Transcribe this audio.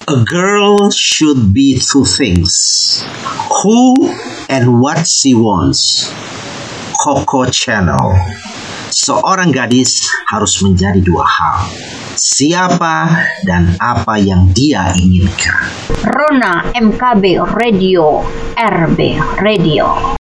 A girl should be two things. Who and what she wants. Coco Channel. Seorang gadis harus menjadi dua hal. Siapa dan apa yang dia inginkan. Rona MKB Radio, RB Radio.